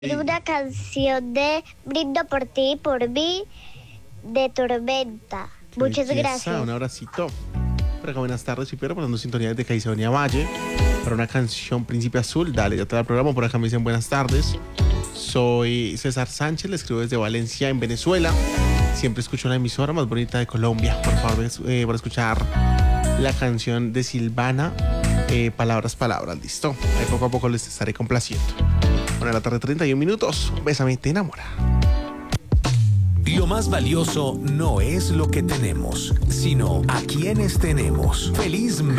Una canción de Brindo por ti y por mí de Tormenta. Muchas gracias. Un abracito. Por acá, buenas tardes. Soy Pedro, pasando sintonía de Caicedonia Valle para una canción Príncipe Azul. Dale, ya te da el programa. Por acá me dicen buenas tardes. Soy César Sánchez, le escribo desde Valencia, en Venezuela. Siempre escucho la emisora más bonita de Colombia. Por favor, para escuchar la canción de Silvana, Palabras, listo. Ahí poco a poco les estaré complaciendo. Bueno, la tarde 31 minutos. Bésame, te enamora. Lo más valioso no es lo que tenemos, sino a quienes tenemos. ¡Feliz mes!